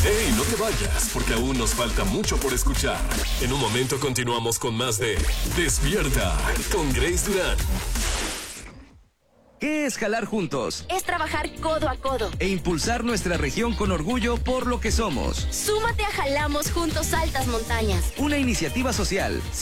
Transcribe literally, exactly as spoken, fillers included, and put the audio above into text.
¡Ey, no te vayas! Porque aún nos falta mucho por escuchar. En un momento continuamos con más de Despierta con Grace Durán. ¿Qué es jalar juntos? Es trabajar codo a codo e impulsar nuestra región con orgullo por lo que somos. Súmate a Jalamos Juntos Altas Montañas. Una iniciativa social